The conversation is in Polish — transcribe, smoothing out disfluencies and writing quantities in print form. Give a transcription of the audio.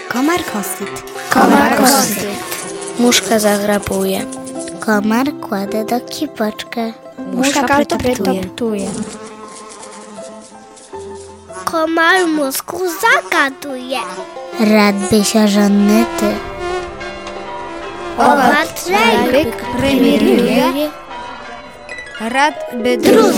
Komar kosyt. Komar kosyt. Muszka zagrabuje. Komar kładę do kipoczkę. Muszka pretoptuje. Komar mózgu zagaduje. Rad by się żonny ty. Owad rajbyk premieruje. Rad by drudzy